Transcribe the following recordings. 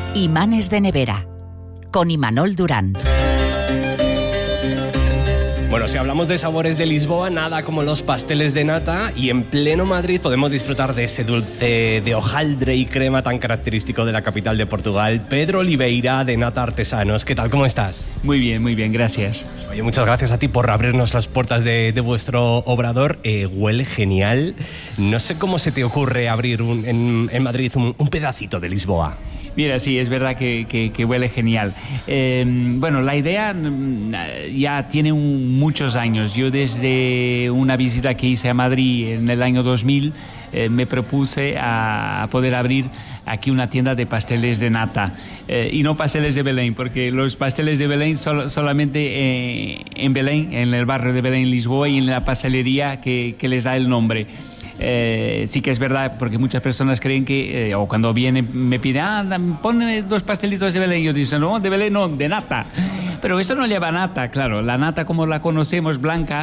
Imanes de nevera, con Imanol Durán. Bueno, si hablamos de sabores de Lisboa, nada como los pasteles de nata, y en pleno Madrid podemos disfrutar de ese dulce de hojaldre y crema tan característico de la capital de Portugal. Pedro Oliveira, de Nata Artesanos. ¿Qué tal? ¿Cómo estás? Muy bien, gracias. Oye, muchas gracias a ti por abrirnos las puertas de vuestro obrador. Huele genial. No sé cómo se te ocurre abrir en Madrid un pedacito de Lisboa. Mira, sí, es verdad que huele genial. Bueno, la idea ya tiene muchos años. Yo desde una visita que hice a Madrid en el año 2000 me propuse a poder abrir aquí una tienda de pasteles de nata. Y no pasteles de Belén, porque los pasteles de Belén solamente en Belén, en el barrio de Belén, Lisboa, y en la pastelería que les da el nombre. Sí que es verdad, porque muchas personas creen que, o cuando vienen me piden, ponme 2 pastelitos de Belén, y yo digo, no, de Belén no, de nata. Pero eso no lleva nata, claro. La nata como la conocemos, blanca,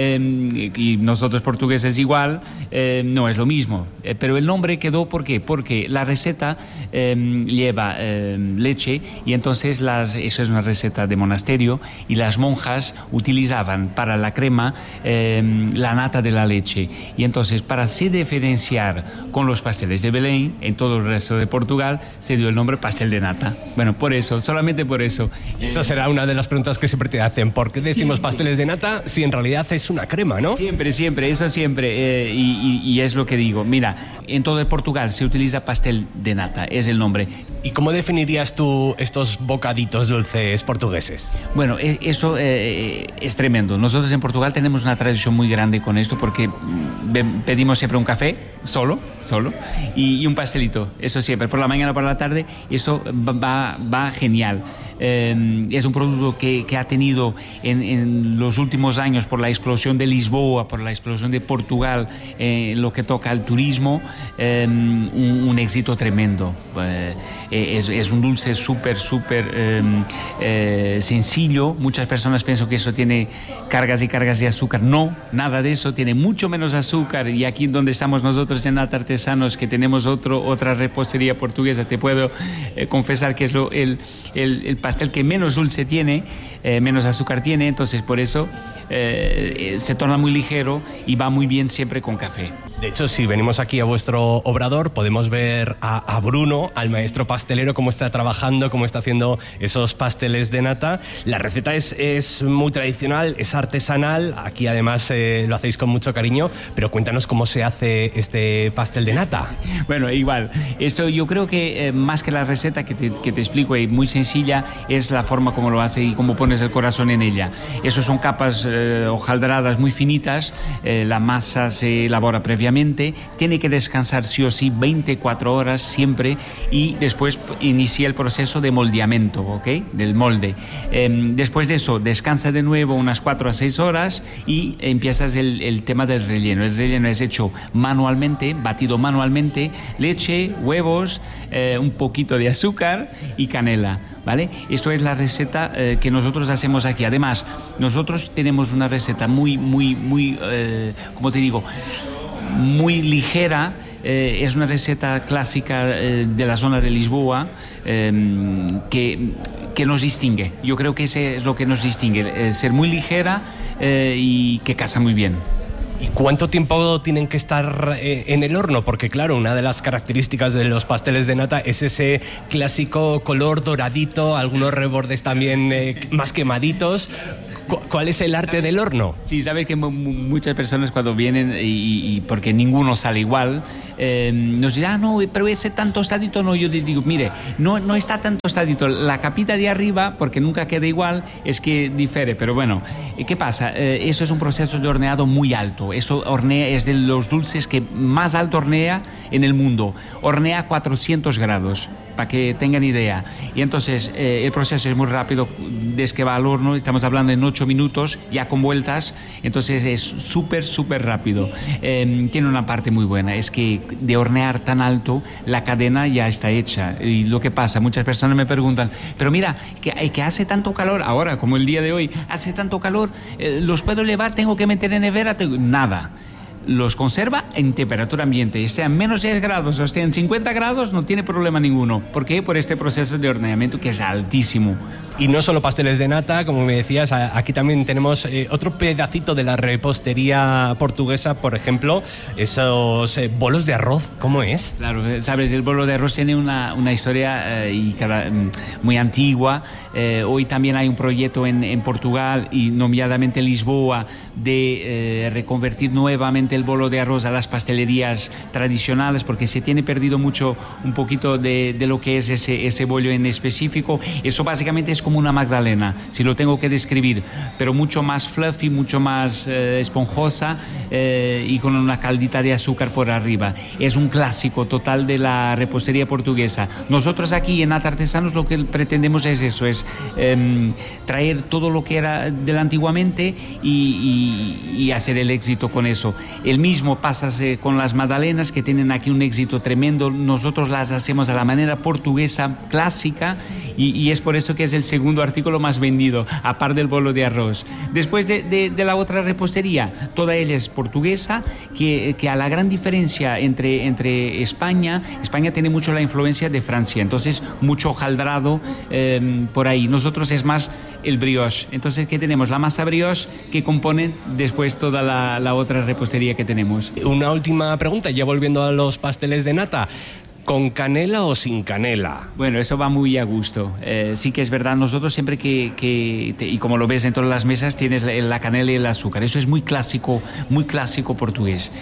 y nosotros portugueses igual, no es lo mismo. Pero el nombre quedó, ¿por qué? Porque la receta lleva leche, y entonces eso es una receta de monasterio, y las monjas utilizaban para la crema la nata de la leche. Y entonces, para se diferenciar con los pasteles de Belén, en todo el resto de Portugal se dio el nombre pastel de nata. Bueno, por eso, solamente por eso. Esa será una de las preguntas que siempre te hacen. ¿Por qué decimos pasteles de nata si en realidad es una crema, no? Siempre, eso siempre. Y es lo que digo. Mira, en todo el Portugal se utiliza pastel de nata, es el nombre. ¿Y cómo definirías tú estos bocaditos dulces portugueses? Bueno, eso es tremendo. Nosotros en Portugal tenemos una tradición muy grande con esto, porque pedimos siempre un café, solo, y un pastelito, eso siempre, por la mañana o por la tarde. Eso va genial. Es un producto que ha tenido en los últimos años, por la explosión de Lisboa, por la explosión de Portugal, lo que toca al turismo, un éxito tremendo. Es un dulce súper sencillo. Muchas personas piensan que eso tiene cargas y cargas de azúcar. No, nada de eso, tiene mucho menos azúcar. Y aquí donde estamos nosotros en Nata Artesanos, que tenemos otra repostería portuguesa, te puedo confesar que es el pastel que menos dulce tiene, menos azúcar tiene. Entonces por eso se torna muy ligero y va muy bien siempre con café. De hecho, si venimos aquí a vuestro obrador, podemos ver a Bruno, al maestro pastelero, cómo está trabajando, cómo está haciendo esos pasteles de nata. La receta es muy tradicional, es artesanal. Aquí además lo hacéis con mucho cariño, pero cuéntanos cómo se hace este pastel de nata. Bueno, igual, esto yo creo que más que la receta que te explico, es muy sencilla, es la forma como lo hace y cómo pones el corazón en ella. Eso son capas hojaldradas muy finitas. La masa se elabora previamente, tiene que descansar sí o sí 24 horas siempre, y después inicia el proceso de moldeamiento, ¿ok? Del molde. Después de eso descansa de nuevo unas 4 a 6 horas y empiezas el tema del relleno. El relleno es hecho manualmente, batido manualmente, leche, huevos, un poquito de azúcar y canela, ¿vale? Esto es la receta que nosotros hacemos aquí. Además, nosotros tenemos una receta muy, ¿cómo te digo?, muy ligera. Es una receta clásica de la zona de Lisboa, que nos distingue. Yo creo que ese es lo que nos distingue, ser muy ligera y que casa muy bien. ¿Y cuánto tiempo tienen que estar en el horno? Porque claro, una de las características de los pasteles de nata es ese clásico color doradito, algunos rebordes también más quemaditos. ¿Cuál es el arte del horno? Sí, sabes que muchas personas cuando vienen, y porque ninguno sale igual, nos dicen, no, pero ese tan tostadito no. Yo les digo, mire, no está tan tostadito. La capita de arriba, porque nunca queda igual, es que difiere. Pero bueno, ¿qué pasa? Eso es un proceso de horneado muy alto. Eso hornea, es de los dulces que más alto hornea en el mundo. Hornea a 400 grados, para que tengan idea. Y entonces el proceso es muy rápido. Desde que va al horno, estamos hablando en 8 minutos, ya con vueltas. Entonces es súper rápido. Tiene una parte muy buena, es que de hornear tan alto, la cadena ya está hecha. Y lo que pasa, muchas personas me preguntan, pero mira, que hace tanto calor, ahora como el día de hoy, hace tanto calor, ¿los puedo llevar? ¿Tengo que meter en nevera? Nada. los conserva en temperatura ambiente, esté a menos 10 grados o esté en 50 grados, no tiene problema ninguno. ¿Por qué? Por este proceso de horneamiento que es altísimo. Y no solo pasteles de nata, como me decías, aquí también tenemos otro pedacito de la repostería portuguesa, por ejemplo, esos bolos de arroz, ¿cómo es? Claro, sabes, el bolo de arroz tiene una historia muy antigua. Hoy también hay un proyecto en Portugal y nomeadamente en Lisboa de reconvertir nuevamente el bolo de arroz a las pastelerías tradicionales, porque se tiene perdido mucho un poquito de lo que es ese bollo en específico. Eso básicamente es como una magdalena, si lo tengo que describir, pero mucho más fluffy, mucho más esponjosa y con una caldita de azúcar por arriba. Es un clásico total de la repostería portuguesa. Nosotros aquí en Nata Artesanos lo que pretendemos es eso, es traer todo lo que era del antiguamente y hacer el éxito con eso. El mismo pasa con las magdalenas, que tienen aquí un éxito tremendo. Nosotros las hacemos a la manera portuguesa clásica y es por eso que es el segundo artículo más vendido, aparte del bolo de arroz. Después de la otra repostería, toda ella es portuguesa, que a la gran diferencia entre España tiene mucho la influencia de Francia, entonces mucho hojaldrado por ahí. Nosotros es más el brioche. Entonces, ¿qué tenemos? La masa brioche que compone después toda la otra repostería que tenemos. Una última pregunta, ya volviendo a los pasteles de nata. ¿Con canela o sin canela? Bueno, eso va muy a gusto. Sí que es verdad, nosotros siempre y como lo ves en todas las mesas, tienes la canela y el azúcar. Eso es muy clásico portugués.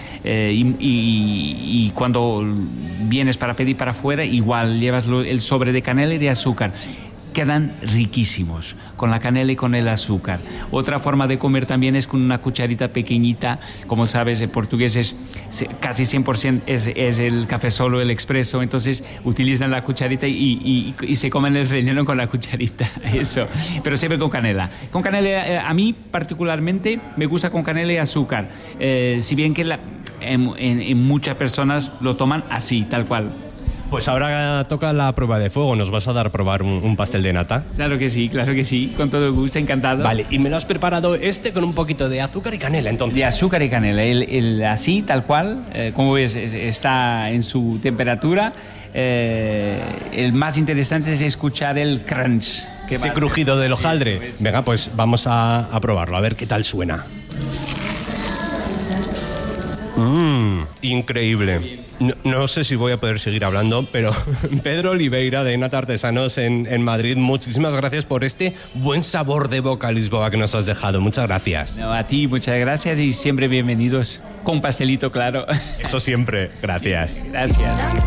Y cuando vienes para pedir para afuera, igual llevas el sobre de canela y de azúcar. Quedan riquísimos con la canela y con el azúcar. Otra forma de comer también es con una cucharita pequeñita. Como sabes, el portugués es casi 100% es el café solo, el expreso. Entonces utilizan la cucharita y se comen el relleno con la cucharita. Eso, pero siempre con canela. Con canela, a mí particularmente me gusta con canela y azúcar. Si bien que en muchas personas lo toman así, tal cual. Pues ahora toca la prueba de fuego. ¿Nos vas a dar a probar un pastel de nata? Claro que sí, con todo gusto, encantado. Vale, y me lo has preparado con un poquito de azúcar y canela, entonces. De azúcar y canela, así, tal cual, como ves, está en su temperatura. El más interesante es escuchar el crunch. Ese crujido del hojaldre. Eso. Venga, pues vamos a probarlo, a ver qué tal suena. Increíble. No sé si voy a poder seguir hablando, pero Pedro Oliveira de Nata Artesanos en Madrid, muchísimas gracias por este buen sabor de boca Lisboa que nos has dejado. Muchas gracias. No, a ti, muchas gracias y siempre bienvenidos con pastelito, claro. Eso siempre. Gracias. Gracias.